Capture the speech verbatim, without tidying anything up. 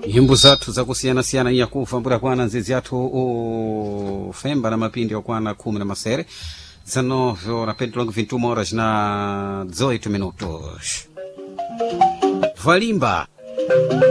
nyimbo zathu zakusiyana-siyana yakufa mbura kwana nzizi yathu ufemba na mapindi okwana kumi na masere dezenove horas vinte e uma horas na dezoito minutos. Valimba